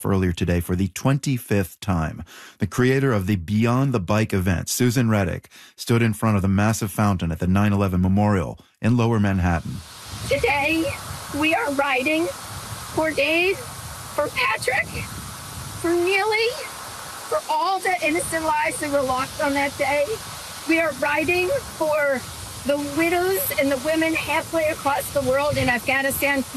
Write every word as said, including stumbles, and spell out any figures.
earlier today for the twenty-fifth time. The creator of the Beyond the Bike event, Susan Reddick, stood in front of the massive fountain at the nine eleven Memorial in Lower Manhattan. Today, we are riding for Dave, for Patrick, for Neely, for all the innocent lives that were lost on that day. We are riding for the widows and the women halfway across the world in Afghanistan.